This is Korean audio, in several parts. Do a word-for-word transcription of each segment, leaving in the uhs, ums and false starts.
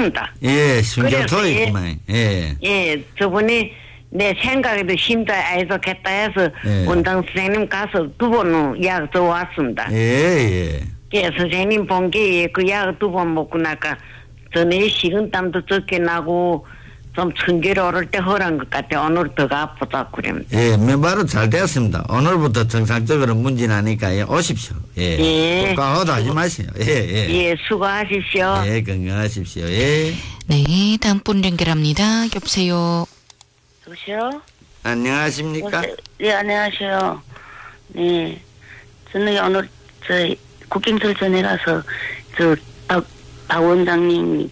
좋습니다. 예, 심정 그래서 좋았구만. 예. 예, 저번에 내 생각에도 힘도 아이 좋겠다 해서 예. 원장 선생님 가서 두 번 약 줘왔습니다. 예, 예. 예, 선생님 본 게 그 약 두 번 먹고 나니까 전에 식은땀도 적게 나고 좀 청결이 오를 때 허란 것 같아. 오늘 더 아프다 그럽니다. 예, 맨바로 잘 됐습니다. 오늘부터 정상적으로 문진하니까 예, 오십시오. 예. 예. 과호도 하지 마세요. 예, 예. 예, 수고하십시오. 예, 건강하십시오. 예. 네, 다음 분 연결합니다. 여보세요. 여보세요? 안녕하십니까? 네, 안녕하세요. 네. 저는 오늘, 저, 국경설 전에 가서, 저, 박, 박 원장님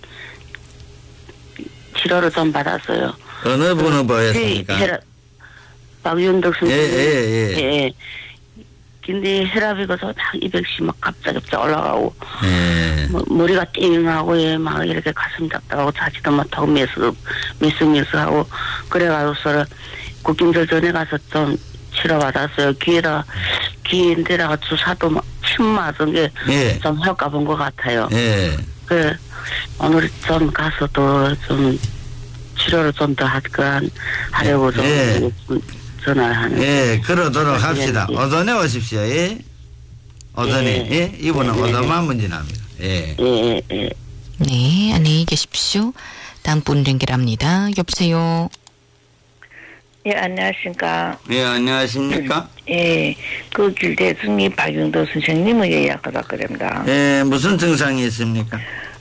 치료를 좀 받았어요. 어느 분을 보였습니까? 혈압, 박윤덕 예, 선생님. 예, 예. 예. 근데 혈압이 그서 막 이백씩 막 갑자기 올라가고, 예. 뭐, 머리가 띵하고, 예, 막 이렇게 가슴 잡다하고 자지도 못하고, 메스, 메스메스하고, 그래가지고서 국경절 전에 가서 좀 치료받았어요. 귀에다, 귀인데다가 주사도 막 침 맞은 게 좀 예. 효과 본 것 같아요. 예. 그, 오늘 좀 가서 또 좀 치료를 좀 더 하려고 좀 예. 전화를 하는. 예, 그러도록 합시다. 예. 오전에 오십시오. 예. 오전에. 예. 예? 이분은 예, 예, 오전만 문진합니다. 예. 예, 예, 예. 네, 안녕히 계십시오. 다음 분 연결합니다. 여보세요. 예, 안녕하십니까. 예, 안녕하십니까? 예, 그 길대중이 박영도 선생님을 예약하다 그럽니다. 예, 무슨 증상이 있습니까?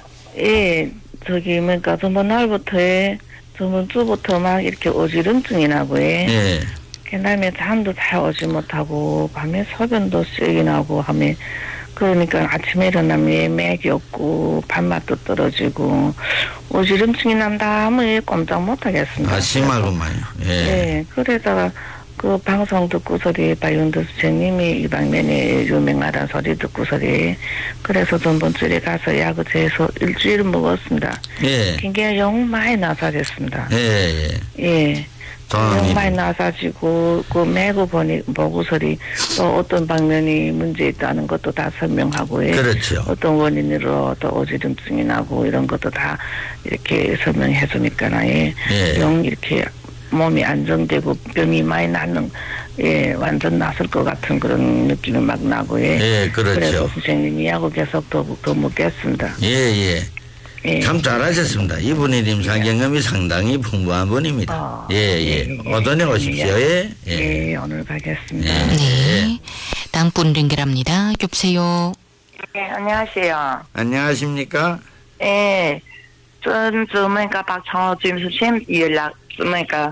예, 저기, 뭐니까, 저번 날부터, 저번 주부터 막 이렇게 어지럼증이 나고, 예. 예. 그 다음에 잠도 잘 오지 못하고, 밤에 소변도 세게 나고 하면, 그러니까 아침에 일어나면 맥이 없고, 밥맛도 떨어지고, 어지럼증이 난다 하면 꼼짝 못 하겠습니다. 아, 심하구만요. 예. 예, 그러다가 그 방송 듣고서리 박윤도 선생님이 이 방면에 유명하다는 소리 듣고서리 그래서 전번주에 가서 약을 재서 일주일 먹었습니다. 예. 굉장히 영 많이 나사졌습니다. 예, 예. 예. 도움이 영 많이 나사지고 그 매고 보니 보고서리 또 어떤 방면이 문제 있다는 것도 다 설명하고 예. 그렇죠. 어떤 원인으로 또 어지럼증이 나고 이런 것도 다 이렇게 설명해 주니까 예. 예. 영 이렇게 몸이 안정되고 병이 많이 나는 예 완전 나설 것 같은 그런 느낌이 막 나고 예. 예, 그렇죠. 그래서 선생님이 하고 계속 더, 더 먹겠습니다. 예, 예. 예. 참 잘하셨습니다. 이분의 임상 경험이 상당히 풍부한 분입니다. 어, 예, 예. 오전에 오십시오. 예. 예. 예, 오늘 가겠습니다. 예. 네, 다음 분 연결합니다. 여보세요. 네, 안녕하세요. 안녕하십니까? 예, 전, 저, 뭐니까, 박창호 주임 선생님 연락, 뭐니까,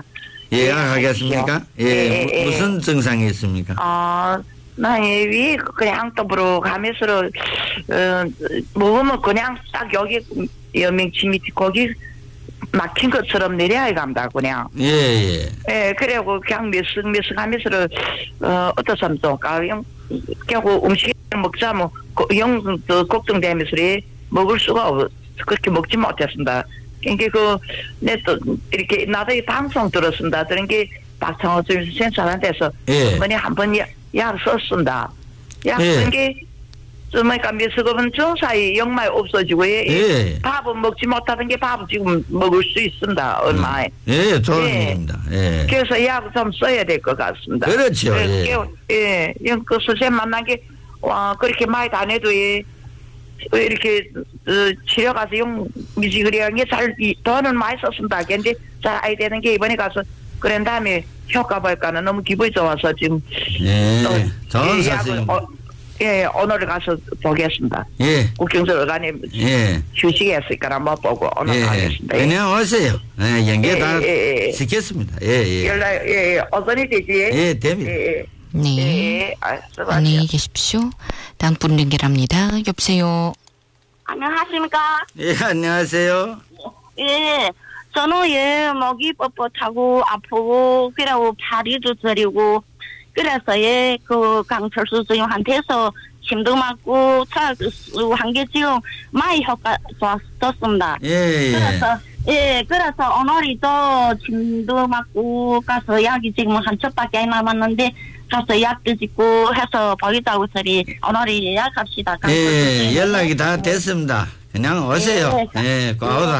예약하겠습니까? 예, 예, 예, 무슨 증상이 있습니까? 어, 나, 예, 위, 그냥 또부러 가면서, 어, 먹으면 그냥 딱 여기, 여명치 밑에 거기 막힌 것처럼 내려야 갑니다, 그냥. 예, 예. 예, 그래고 그냥 몇석 몇석 하면서, 어, 어떤 사람 좀, 영, 그리고 음식 먹자면, 영, 그, 걱정되면서 먹을 수가 없, 그렇게 먹지 못했습니다. 그러니까 그, 내 또, 이렇게, 나도 이 방송 들었습니다. 그런 게, 박창호 주임 선생님한테서, 예. 이번에 한번 약, 약 썼습니다. 약 예. 쓴 게, 저, 뭐니까, 몇석은 정사이 영마에 없어지고, 예. 예. 밥은 먹지 못하던 게 밥은 지금 먹을 수 있습니다, 얼마에. 예, 좋은 예. 일입니다. 예. 그래서 약 좀 써야 될 것 같습니다. 그렇죠, 예. 예. 예, 예, 그 선생님 만난 게, 와, 그렇게 많이 다녀도, 예, 이렇게, 어, 치료 가서 용, 미지그리한 게 잘, 이, 돈은 많이 썼습니다. 근데 잘 아야 되는 게 이번에 가서, 그런 다음에 효과 볼까는 너무 기분이 좋아서 지금, 예. 또, 좋은 예, 사실. 약을, 어, 예, 오늘 가서 보겠습니다. 예. 국경설관님 예. 휴식했으니까 못 보고 오늘 예. 가겠습니다. 예. 그냥 오세요. 예, 연계 예, 다 예, 예, 예. 시켰습니다. 예, 예. 연락, 예, 예, 어떤이 되지? 예, 됩니다. 예, 예. 네, 예, 아, 수고하세요. 안녕히 계십시오. 다음 분 연결합니다. 여보세요. 안녕하십니까? 예, 안녕하세요. 예, 저는 예, 목이 뻣뻣하고 아프고, 그리고 다리도 저리고, 그래서 예, 그 강철수 선생님한테서 침도 맞고, 한 게 지금 많이 효과 좋았습니다. 예, 예. 그래서, 예, 그래서 오늘이 또 침도 맞고 가서 약이 지금 한 첩밖에 안 남았는데, 가서 약도 짓고 해서 보이자고 소리 오늘이 예약합시다. 예, 연락이 다 됐습니다. 그냥 오세요. 예. 예, 과거도